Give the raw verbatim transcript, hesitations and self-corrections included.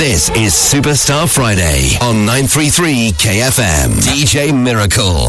This is Superstar Friday on nine three three K F M. D J Miracle.